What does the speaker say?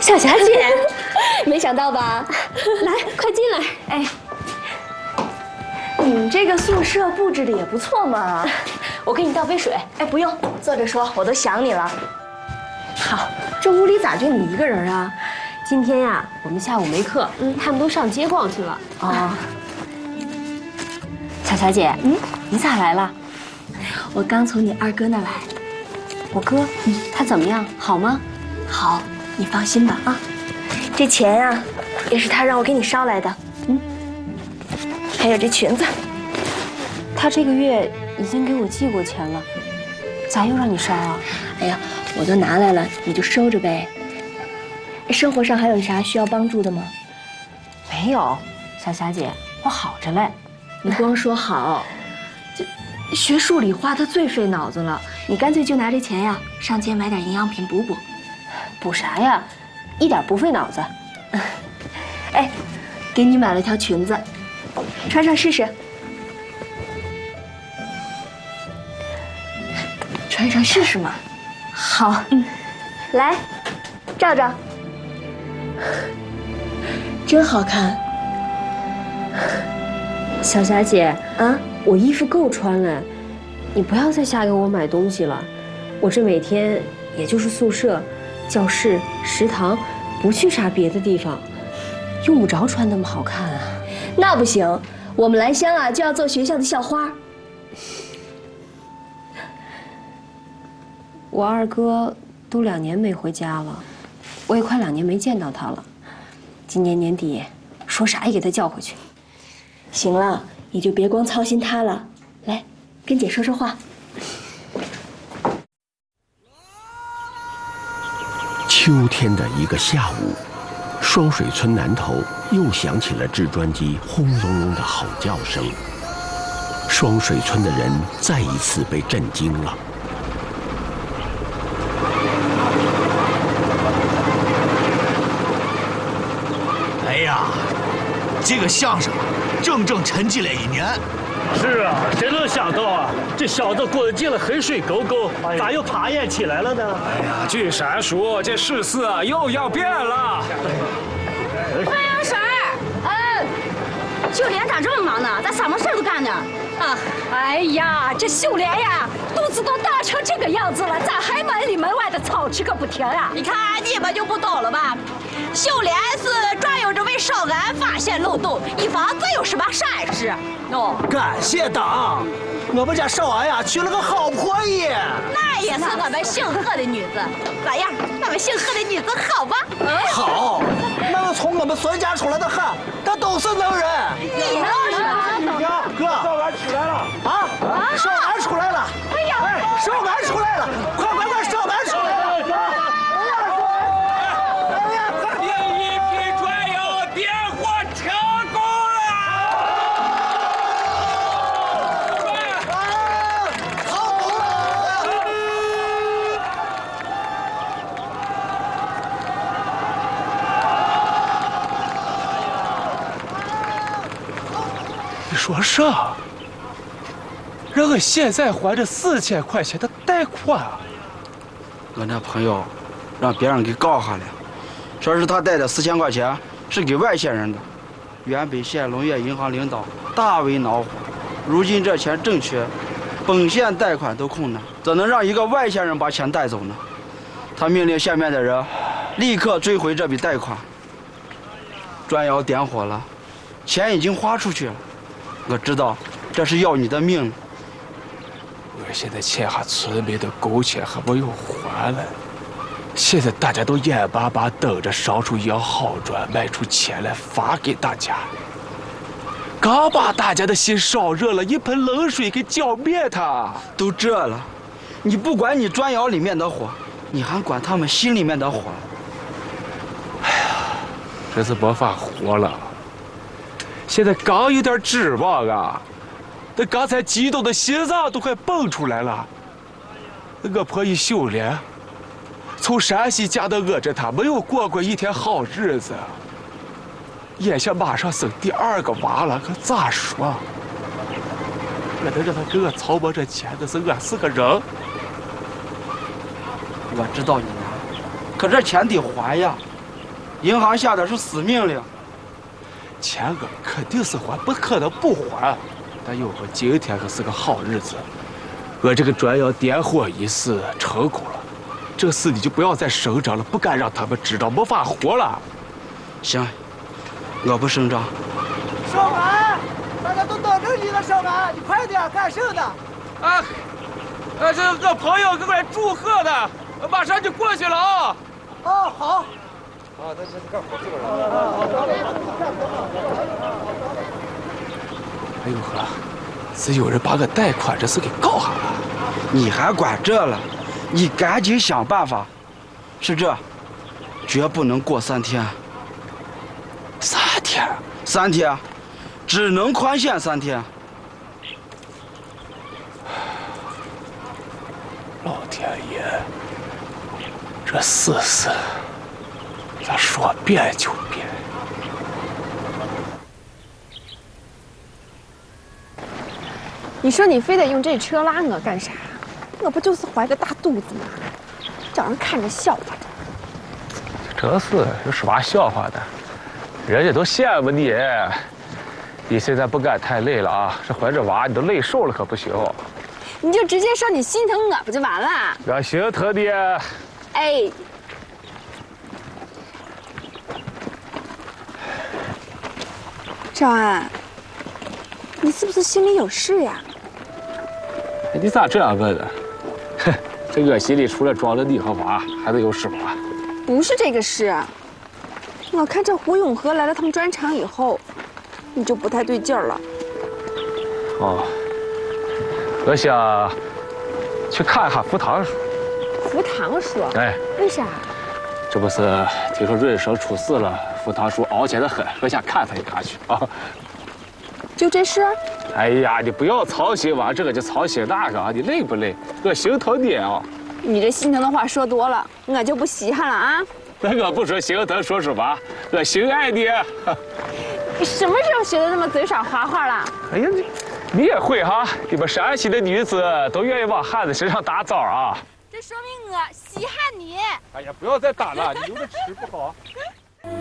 小霞姐，没想到吧？来，快进来。哎， 你们这个宿舍布置的也不错嘛。 我给你倒杯水。 哎，不用，坐着说，我都想你了。好，这屋里咋就你一个人啊？ 今天呀，我们下午没课，他们都上街逛去了。 哦， 小霞姐，你咋来了？ 我刚从你二哥那来。 我哥，他怎么样？好吗？ 好，你放心吧啊。这钱呀，也是他让我给你捎来的。还有这裙子， 他这个月已经给我寄过钱了，咋又让你捎啊？ 哎呀，我都拿来了，你就收着呗。生活上还有啥需要帮助的吗？ 没有，小霞姐，我好着嘞。 你光说好，这学数理化它最费脑子了。你干脆就拿这钱呀，上街买点营养品补补。 补啥呀？一点不费脑子。 哎，给你买了条裙子，穿上试试。穿上试试嘛。 好， 来，照照，真好看。 小霞姐，我衣服够穿了，你不要再瞎给我买东西了。我这每天也就是宿舍、教室、食堂，不去啥别的地方，用不着穿那么好看啊。 那不行，我们兰香啊就要做学校的校花。 我二哥都2年没回家了，我也快2年没见到他了。今年年底，说啥也给他叫回去。 行了，你就别光操心他了。来，跟姐说说话。 秋天的一个下午，双水村南头又响起了制砖机轰隆隆的吼叫声。双水村的人再一次被震惊了。 哎呀，这个相声整整沉寂了1年。 是啊，谁能想到啊，这小子滚进了黑水沟沟，咋又爬也起来了呢？ 哎呀，据闪说，这世事啊又要变了。 快阳婶儿，秀莲咋这么忙呢？咋什么事都干呢？啊，哎呀，这秀莲呀，肚子都大成这个样子了，咋还门里门外的操持个不停啊？你看你们就不懂了吧？秀莲是专有这位少安发现漏洞，以防再有什么闪失。哦， 感谢党，我们家少安呀娶了个好婆姨。 那也是我们姓贺的女子，咋样？我们姓贺的女子好吧？ 好，那个从我们孙家出来的汉，他都是能人。 你能是？ 哥，少安出来了啊！少安出来了！ 哎呀， 少安出来了！快，少安出来了！ 第一批砖窑点火成功了！ 好多了！ 你说啥？让我现在还这4000块钱的贷款啊！ 我那朋友让别人给告下来，说是他贷的4000块钱是给外县人的。原本县农业银行领导大为恼火，如今这钱正缺，本县贷款都困难，怎能让一个外县人把钱带走呢？他命令下面的人立刻追回这笔贷款。砖窑点火了，钱已经花出去了，我知道这是要你的命了。 我现在欠下村民的工钱还没有还呢，现在大家都眼巴巴等着烧出一样好砖，卖出钱来发给大家。刚把大家的心烧热了，一盆冷水给浇灭它。 都这了，你不管你砖窑里面的火，你还管他们心里面的火？ 哎呀，这是没法活了。现在刚有点指望啊，那刚才激动的心脏都快蹦出来了。我婆姨秀莲从山西嫁到我这，她没有过过一天好日子，眼下马上生第2个娃了，可咋说？我能让她给我操磨这钱，那是我是个人。 我知道你难，可这钱得还呀。 银行下的是死命令。 钱我肯定是还，不可能不还。但有个今天可是个好日子，我这个转药点火仪式成功了，这事你就不要再声张了，不敢让他们知道，没法活了。 行，我不声张。 少安，大家都等着你了，少安，你快点，干什么的？ 啊，这我朋友给我来祝贺的，马上就过去了啊。 哦，好。 啊，那干活去了。 哎呦呵，是有人把我贷款这事给告下了。 你还管这了？你赶紧想办法。是这，绝不能过3天。 3天 ？3天，只能宽限3天。 老天爷，这事咋说变就变？ 你说你非得用这车拉我干啥？我不就是怀个大肚子吗？叫人看着笑话的。 这是有啥笑话的？人家都羡慕你。你现在不敢太累了啊！这怀着娃，你都累瘦了可不行。 你就直接说你心疼我不就完了？ 我心疼你。 哎。赵安，你是不是心里有事呀？ 你咋这样问呢？哼，这我心里除了装了你和娃，还能有什么？ 不是这个事。我看这胡永和来了趟砖厂以后，你就不太对劲儿了。 哦，我想去看一下福堂叔。 福堂叔？ 哎， 为啥？ 这不是听说润生出事了，福堂叔熬钱的很，我想看他一看去啊。 就这事？ 哎呀，你不要操心往这个就操心那个啊！你累不累？我心疼你啊！ 你这心疼的话说多了，我就不稀罕了啊！ 那我不说心疼，说什么？我心爱你。 你什么时候学的那么嘴耍花花了？ 哎呀，你也会哈！你们山西的女子都愿意往汉子身上打枣啊！ 这说明我稀罕你。 哎呀，不要再打了，你留着吃不好。